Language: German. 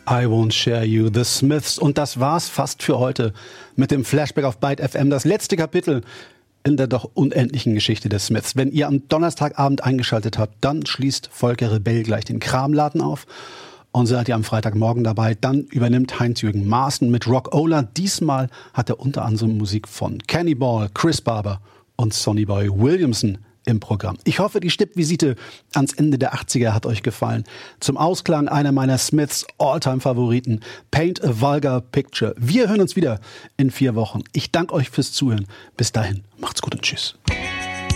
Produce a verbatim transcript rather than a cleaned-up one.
I Won't Share You, The Smiths. Und das war's fast für heute mit dem Flashback auf Byte F M. Das letzte Kapitel in der doch unendlichen Geschichte des Smiths. Wenn ihr am Donnerstagabend eingeschaltet habt, dann schließt Volker Rebell gleich den Kramladen auf. Und seid ihr am Freitagmorgen dabei, dann übernimmt Heinz-Jürgen Maaßen mit Rock-Ola. Diesmal hat er unter anderem Musik von Kenny Ball, Chris Barber und Sonny Boy Williamson im Programm. Ich hoffe, die Stippvisite ans Ende der achtziger hat euch gefallen. Zum Ausklang einer meiner Smiths All-Time-Favoriten, Paint a Vulgar Picture. Wir hören uns wieder in vier Wochen. Ich danke euch fürs Zuhören. Bis dahin, macht's gut und tschüss.